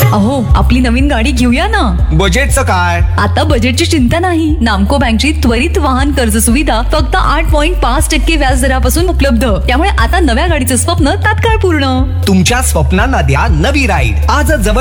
अहो, आपली नवीन गाडी घेऊया ना. बजेटचं काय? आता बजेटची चिंता नाही. नामको बँकची त्वरित वाहन कर्ज सुविधा फक्त 8.5% व्याज दरापासून उपलब्ध. त्यामुळे आता नव्या गाडीचं स्वप्न तात्काळ पूर्ण. तुमच्या स्वप्नांना द्या नवी राईड. आजच जवळ